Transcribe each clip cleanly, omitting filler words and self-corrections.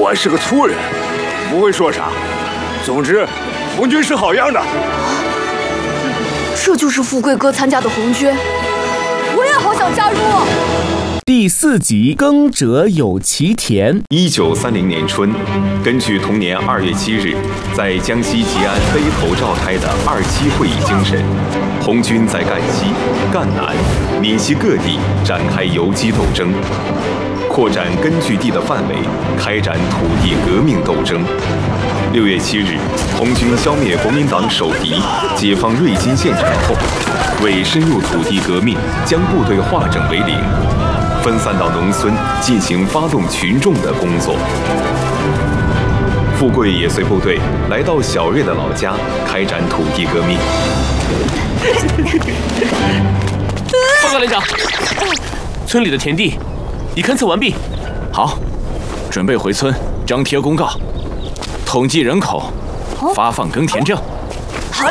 我是个粗人，不会说啥。总之，红军是好样的。 这就是富贵哥参加的红军，我也好想加入。 第4集耕者有其田。 1930年春，根据同年2月7日在江西吉安北头召开的27会议精神，红军在赣西、赣南、闽西各地展开游击斗争，扩展根据地的范围，开展土地革命斗争。6月7日，红军消灭国民党首敌，解放瑞金县城后，为深入土地革命，将部队化整为零，分散到农村进行发动群众的工作。富贵也随部队来到小瑞的老家，开展土地革命。 报告连长，村里的田地已勘测完毕。 好，准备回村张贴公告，统计人口，发放耕田证。 好嘞。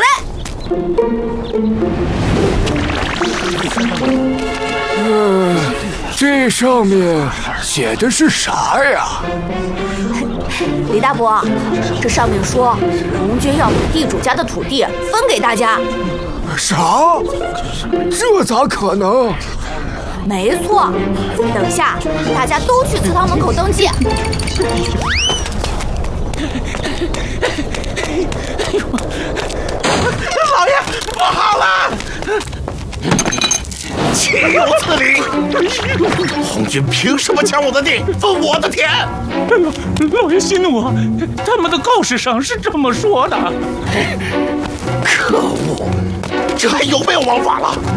这上面写的是啥呀？ 李大伯，这上面说红军要把地主家的土地分给大家。 啥？这咋可能？ 没错，等下大家都去祠堂门口登记。 老爷，不好了！岂有此理！红军凭什么抢我的地，分我的田？ 哎呦，老爷息怒啊！他们的告示上是这么说的。 可恶，这还有没有王法了？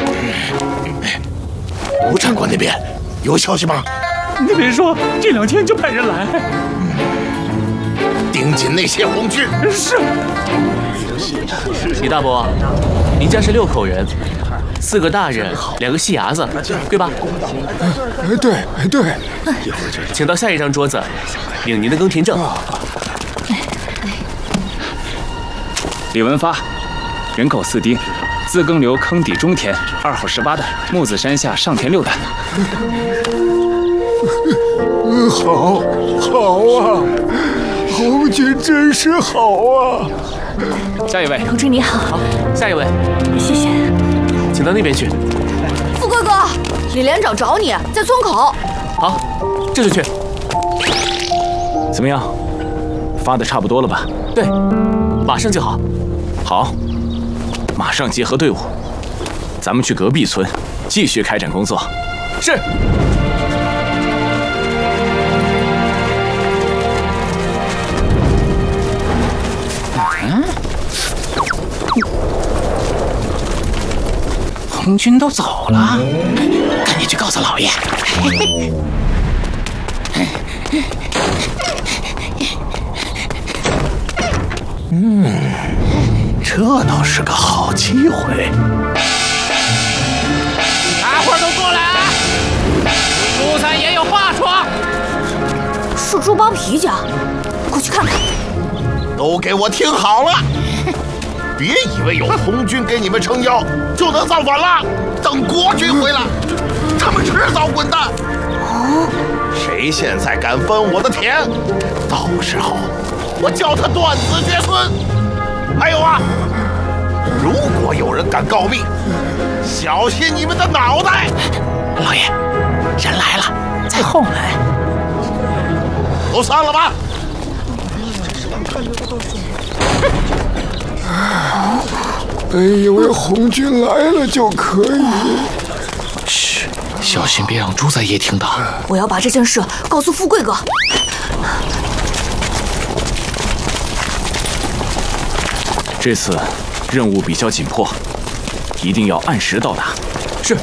吴长官那边有消息吗？ 那边说这2天就派人来。 盯紧那些红军。 是。 李大伯，您家是6口人，4个大人，2个细伢子，对吧？ 对。 请到下一张桌子，领您的耕田证。 李文发，人口4丁，自耕留坑底中田2号18担，木子山下上田6担。 好啊，红军真是好啊！ 下一位， 同志你好。 好，下一位， 谢谢。 请到那边去。 富贵哥，李连长找你，在村口。 好，这就去。 怎么样？发的差不多了吧？ 对，马上就好。 好，马上结合队伍，咱们去隔壁村继续开展工作。 是。 红军都走了，赶紧去告诉老爷。这倒是个好机会。 大伙儿都过来啊！朱三爷有话说。 是猪包皮家，快去看看。 都给我听好了！别以为有红军给你们撑腰就能造反了，等国军回来，他们迟早滚蛋。谁现在敢分我的田，到时候我叫他断子绝孙。还有啊，如果有人敢告密，小心你们的脑袋！老爷，人来了，在后门。都散了吧！ 本以为红军来了就可以。 嘘，小心别让朱三爷听到。 我要把这件事告诉富贵哥。 这次任务比较紧迫，一定要按时到达。 是。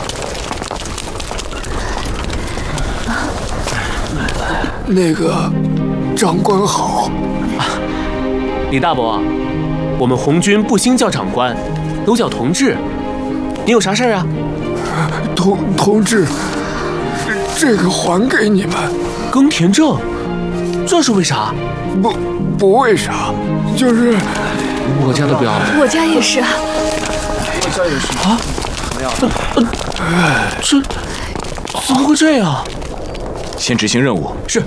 那个长官好。 李大伯，我们红军不兴叫长官，都叫同志。你有啥事儿啊？ 同志，这个还给你们。 耕田证，这是为啥？ 不为啥，就是我家的表， 我家也是。 啊？这怎么会这样？ 先执行任务。 是。